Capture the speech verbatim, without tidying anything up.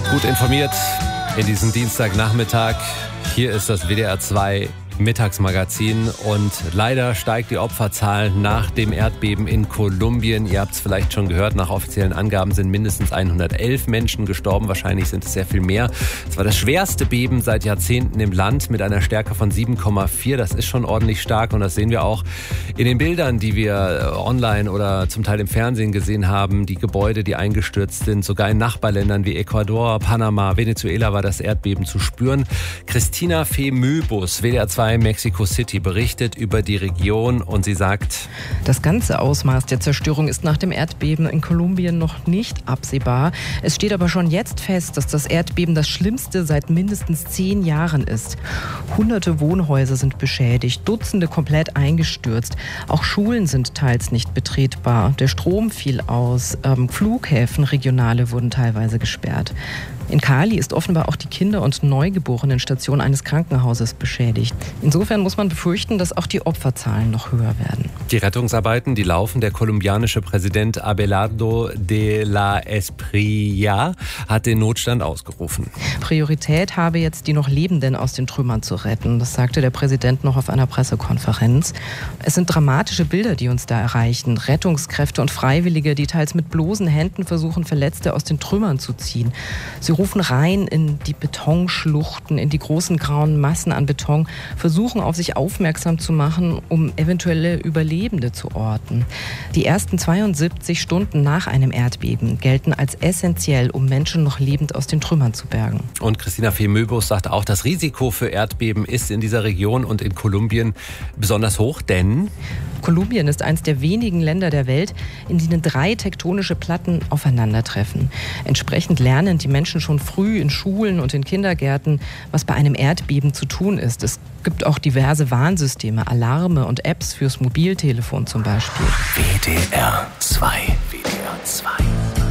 Gut informiert in diesem Dienstagnachmittag. Hier ist das W D R zwei Mittagsmagazin und leider steigt die Opferzahl nach dem Erdbeben in Kolumbien. Ihr habt es vielleicht schon gehört, nach offiziellen Angaben sind mindestens hundertelf Menschen gestorben. Wahrscheinlich sind es sehr viel mehr. Es war das schwerste Beben seit Jahrzehnten im Land mit einer Stärke von sieben Komma vier. Das ist schon ordentlich stark und das sehen wir auch in den Bildern, die wir online oder zum Teil im Fernsehen gesehen haben. Die Gebäude, die eingestürzt sind, sogar in Nachbarländern wie Ecuador, Panama, Venezuela war das Erdbeben zu spüren. Christina Fee Möbus, W D R zwei Mexico City, berichtet über die Region und sie sagt: Das ganze Ausmaß der Zerstörung ist nach dem Erdbeben in Kolumbien noch nicht absehbar. Es steht aber schon jetzt fest, dass das Erdbeben das schlimmste seit mindestens zehn Jahren ist. Hunderte Wohnhäuser sind beschädigt, Dutzende komplett eingestürzt. Auch Schulen sind teils nicht betretbar. Der Strom fiel aus, ähm, Flughäfen, regionale wurden teilweise gesperrt. In Cali ist offenbar auch die Kinder- und Neugeborenenstation eines Krankenhauses beschädigt. Insofern muss man befürchten, dass auch die Opferzahlen noch höher werden. Die Rettungsarbeiten, die laufen. Der kolumbianische Präsident Abelardo de la Espriella hat den Notstand ausgerufen. Priorität habe jetzt, die noch Lebenden aus den Trümmern zu retten. Das sagte der Präsident noch auf einer Pressekonferenz. Es sind dramatische Bilder, die uns da erreichen. Rettungskräfte und Freiwillige, die teils mit bloßen Händen versuchen, Verletzte aus den Trümmern zu ziehen. Sie rufen rein in die Betonschluchten, in die großen grauen Massen an Beton, versuchen auf sich aufmerksam zu machen, um eventuelle Überlebende zu orten. Die ersten zweiundsiebzig Stunden nach einem Erdbeben gelten als essentiell, um Menschen noch lebend aus den Trümmern zu bergen. Und Christina Fee Möbus sagt auch, das Risiko für Erdbeben ist in dieser Region und in Kolumbien besonders hoch, denn Kolumbien ist eines der wenigen Länder der Welt, in denen drei tektonische Platten aufeinandertreffen. Entsprechend lernen die Menschen schon früh in Schulen und in Kindergärten, was bei einem Erdbeben zu tun ist. Es gibt auch diverse Warnsysteme, Alarme und Apps fürs Mobiltelefon zum Beispiel. W D R zwei. W D R zwei.